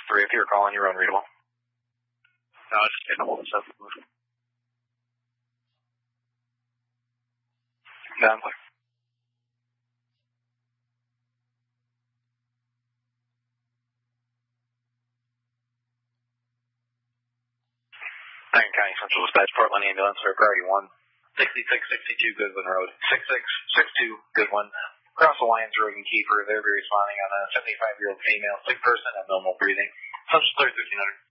3, if you're calling, you're unreadable. No, I was just getting a hold of stuff. Down, please. Franklin County Central Dispatch, Portland Ambulance for Priority 1, 6662 Goodwin Road, 6662 Goodwin. Across the Lions Road in Kiefer, they'll be responding on a 75-year-old female, sick person, abnormal breathing. Subject 1300.